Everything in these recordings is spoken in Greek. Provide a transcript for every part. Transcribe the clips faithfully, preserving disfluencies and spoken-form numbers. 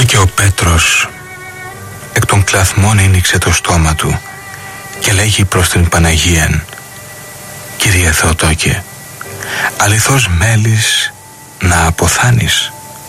Τότε και ο Πέτρος εκ των κλαθμών άνοιξε το στόμα του και λέγει προς την Παναγίαν: «Κύριε Θεοτόκε, αληθώς μέλεις να αποθάνεις?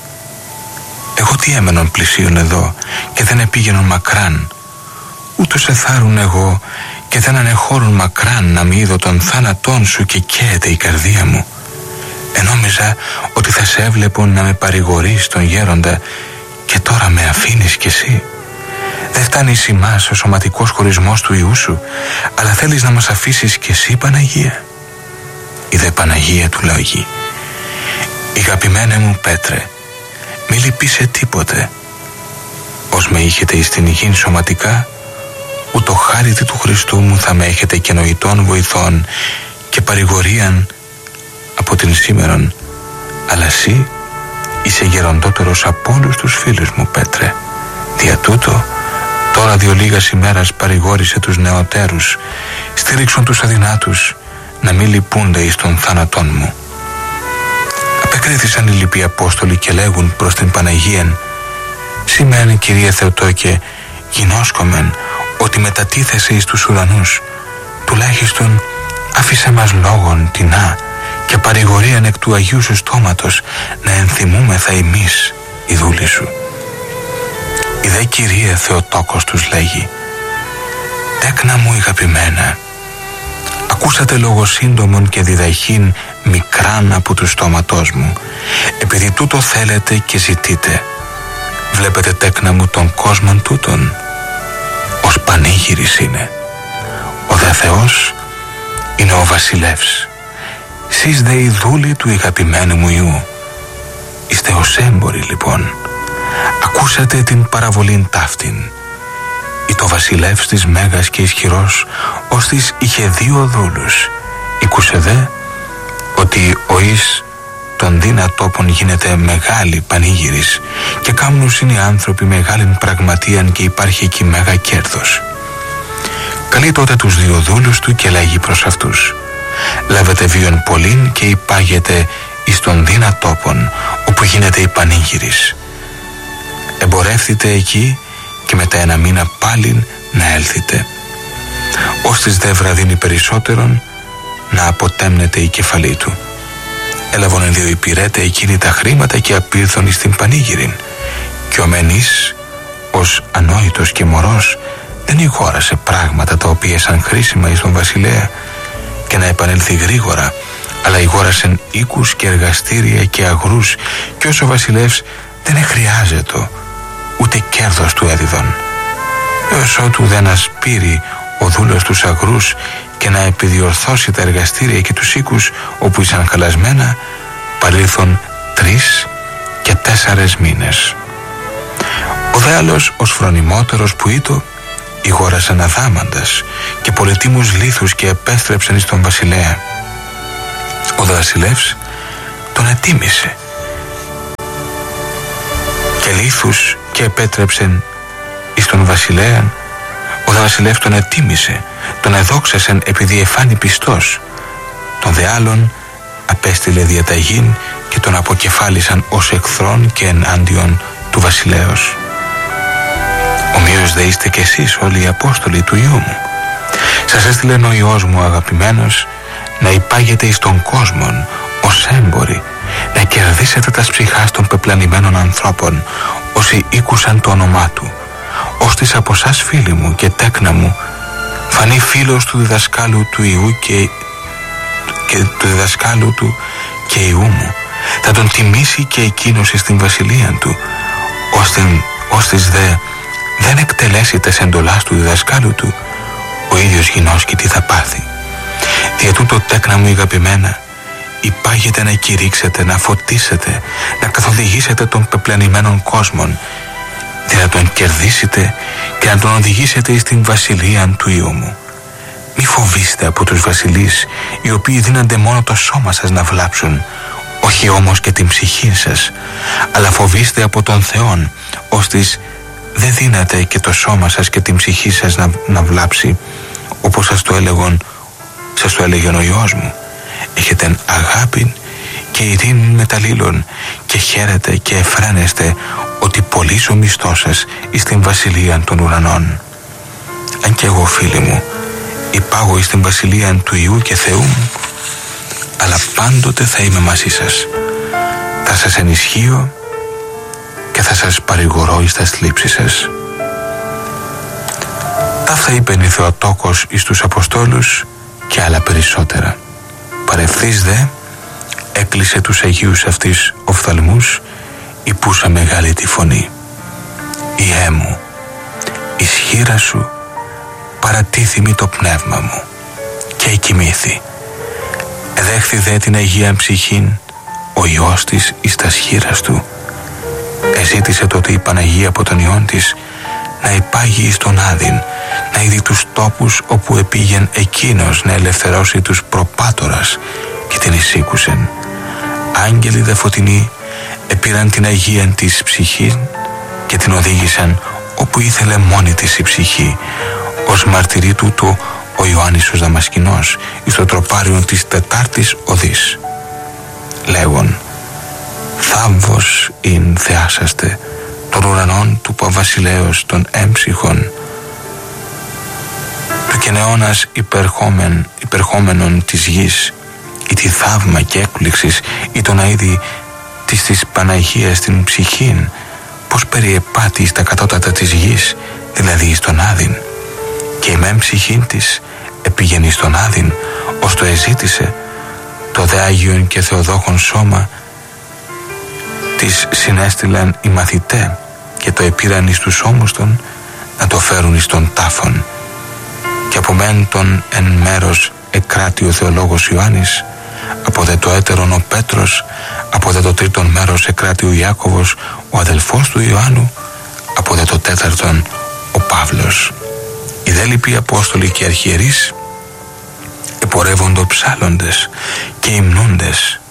Εγώ τι έμενον πλησίον εδώ και δεν επήγαινον μακράν, ούτως εθάρουν εγώ και δεν ανεχώρουν μακράν να μη είδω τον θάνατόν σου και καίεται η καρδία μου. Ενόμιζα ότι θα σε έβλεπον να με παρηγορείς τον γέροντα και τώρα με αφήνεις κι εσύ. Δεν φτάνει σημάς ο σωματικός χωρισμός του Υιού σου, αλλά θέλεις να μας αφήσεις κι εσύ, Παναγία?» Η δε Παναγία του λέγει: «Ηγαπημένε μου Πέτρε, μη λυπήσαι τίποτε. Ως με είχετε εις την υγιήν σωματικά, ούτω χάρητη του Χριστού μου θα με έχετε και νοητών βοηθών και παρηγορίαν από την σήμερον, αλλά εσύ είσαι γεροντότερος από όλους τους φίλους μου, Πέτρε. Δια τούτο, τώρα διο λίγας ημέρας παρηγόρησε τους νεωτέρους, στήριξον τους αδυνάτους, να μην λυπούνται εις των θάνατών μου». Απεκρίθησαν οι λοιποί Απόστολοι και λέγουν προς την Παναγίαν: «Σήμεν, Κυρία Θεοτόκε, γινώσκομεν ότι μετατίθεσαι εις τους ουρανούς. Τουλάχιστον άφησε μας λόγον τινά και παρηγορίαν εκ του Αγίου σου στόματος, να ενθυμούμεθα εμείς οι δούλοι σου». Η δε Κυρία Θεοτόκος τους λέγει: «Τέκνα μου ηγαπημένα, ακούσατε λόγο σύντομον και διδαχήν μικράν από του στόματός μου, επειδή τούτο θέλετε και ζητείτε. Βλέπετε, τέκνα μου, τον κόσμον τούτον, ως πανήγυρης είναι. Ο δε Θεός είναι ο βασιλεύς. Σεις δε οι δούλοι του ηγαπημένου μου Υιού. Είστε ως έμποροι λοιπόν. Ακούσατε την παραβολήν ταύτην. Ή το βασιλεύς της μέγας και ισχυρός, ως της είχε δύο δούλους. Ήκουσε δε ότι ο εις των δυνατόπων γίνεται μεγάλη πανήγυρης και κάμνους είναι οι άνθρωποι μεγάλην πραγματείαν και υπάρχει εκεί μέγα κέρδος. Καλεί τότε τους δύο δούλους του και λέγει προς αυτούς: «Λάβετε βίον πολλήν και υπάγετε εις των δυνατόπων, όπου γίνεται η πανήγυρης. Εμπορεύθητε εκεί και μετά ένα μήνα πάλιν να έλθετε. Ως της δε βραδύνει περισσότερον, να αποτέμνεται η κεφαλή του». Έλαβον εν δύο υπηρέτε εκείνη τα χρήματα και απήρθον εις την πανήγυριν. Και ο μενής, ως ανόητος και μωρός, δεν ηγόρασε πράγματα τα οποία σαν χρήσιμα εις τον βασιλέα και να επανέλθει γρήγορα, αλλά ηγόρασεν οίκους και εργαστήρια και αγρούς, και όσο ο βασιλεύς δεν εχρειάζεται ούτε κέρδος του έδιδον. Έως ότου δεν ασπείρει ο δούλος τους αγρούς και να επιδιορθώσει τα εργαστήρια και τους οίκους όπου ήσαν χαλασμένα, παρήλθον τρεις και τέσσαρες μήνες. Ο δε άλλος, ως φρονιμότερος που ήτο, ηγόρασαν αδάμαντας και πολυτίμους λίθους και επέστρεψαν εις τον βασιλέα. Ο δε βασιλεύς τον ετίμησε και λίθους και επέτρεψεν εις τον βασιλέα. Ο δε βασιλεύς τον ετίμησε, τον εδόξασεν επειδή εφάνη πιστός. Τον δε άλλον απέστειλε διαταγήν και τον αποκεφάλισαν ως εχθρόν και ενάντιον του βασιλέως. Ομοίως δε είστε κι εσείς όλοι οι Απόστολοι του Υιού μου. Σας έστειλε ο Υιός μου αγαπημένος να υπάγετε εις τον κόσμον ως έμποροι, να κερδίσετε τα ψυχάς των πεπλανημένων ανθρώπων, όσοι ήκουσαν το όνομά του, ώστις από σας φίλοι μου και τέκνα μου φανεί φίλος του διδασκάλου του Υιού και, και του διδασκάλου του και Υιού μου. Θα τον τιμήσει και εκείνος στην βασιλεία του, ώστις δε δεν εκτελέσει τες εντολάς του διδασκάλου του, ο ίδιος γινώσκει τι θα πάθει. Δια τούτο, τέκνα μου ηγαπημένα, υπάγεται να κηρύξετε, να φωτίσετε, να καθοδηγήσετε των πεπλανημένων κόσμων, δια να τον κερδίσετε και να τον οδηγήσετε εις την βασιλεία του Υιού μου. Μη φοβήστε από τους βασιλείς, οι οποίοι δίνονται μόνο το σώμα σας να βλάψουν, όχι όμως και την ψυχή σας, αλλά φοβήστε από τον Θεόν, ώστις δεν δύναται και το σώμα σας και την ψυχή σας να, να βλάψει, όπως σας το έλεγον, σας το έλεγε ο Υιός μου. Έχετε αγάπη και ειρήνη μεταλλήλων, και χαίρετε και εφραίνεστε ότι πολλής ο μισθός σας εις την βασιλεία των ουρανών. Αν και εγώ, φίλοι μου, υπάγω εις την βασιλεία του Υιού και Θεού μου, αλλά πάντοτε θα είμαι μαζί σας. Θα σας ενισχύω και θα σας παρηγορώ εις τα θλίψεις σας. Ταύτα είπεν η Θεοτόκος εις τους Αποστόλους και άλλα περισσότερα. Παρευθείς δε έκλεισε τους Αγίους αυτής οφθαλμούς, υπούσα μεγάλη τη φωνή. Ιέ μου, εις χείρα σου παρατίθημη το πνεύμα μου, και εκοιμήθη. Εδέχθη δε την Αγία ψυχήν ο Υιός της εις τας χείρας του. Εζήτησε τότε η Παναγία από τον Υιόν της να υπάγει εις τον Άδην, να είδει τους τόπους όπου επήγεν εκείνος να ελευθερώσει τους προπάτορας, και την εισήκουσεν. Άγγελοι δε φωτεινοί επήραν την Αγίαν της ψυχήν και την οδήγησαν όπου ήθελε μόνη της η ψυχή, ως μαρτυρί τούτου ο Ιωάννης ο Δαμασκηνός εις το τροπάριον της τετάρτης οδής, λέγον: θάμβος ειν θεάσαστε των ουρανών του παβασιλέως των έμψυχων, του κενεώνας υπερχόμεν, υπερχόμενων της γης, ή τη θαύμα και έκπληξης ή τον αίδη της της Παναγίας την ψυχήν, πως περιεπάτη εις τα κατώτατα της γης, δηλαδή εις τον Άδην, και η μεν ψυχήν της επήγαινε εις τον Άδην, ως το εζήτησε, το δε Άγιον και Θεοδόχον σώμα της συνέστηλαν οι μαθητέ και το επήραν εις τους ώμους των να το φέρουν εις τον τάφον. Και από μεν τον εν μέρος εκράτη ο θεολόγος Ιωάννης, από δε το έτερον ο Πέτρος, από δε το τρίτον μέρος εκράτη ο Ιάκωβος, ο αδελφός του Ιωάννου, από δε το τέταρτον ο Παύλος. Οι δε λοιποί Απόστολοι και Αρχιερείς επορεύοντο ψάλλοντες και υμνούντες